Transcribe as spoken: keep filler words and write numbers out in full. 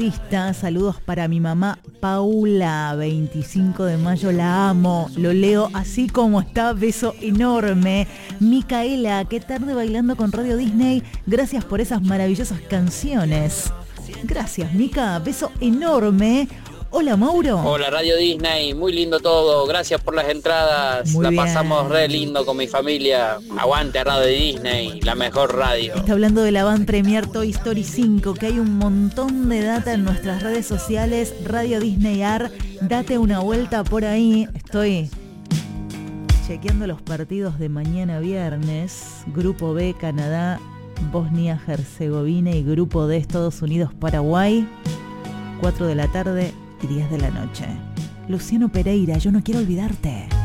deportista. Saludos para mi mamá Paula, veinticinco de mayo, la amo. Lo leo así como está, beso enorme. Micaela, qué tarde bailando con Radio Disney. Gracias por esas maravillosas canciones. Gracias, Mica, beso enorme. Hola, Mauro. Hola, Radio Disney, muy lindo todo, gracias por las entradas, Muy la bien. pasamos re lindo con mi familia, aguante Radio Disney, la mejor radio. Está hablando de la Van Premier Toy Story cinco, que hay un montón de data en nuestras redes sociales, Radio Disney A R, date una vuelta por ahí. Estoy chequeando los partidos de mañana viernes, Grupo B, Canadá, Bosnia-Herzegovina y Grupo D, Estados Unidos-Paraguay, cuatro de la tarde y diez de la noche. Luciano Pereira, yo no quiero olvidarte.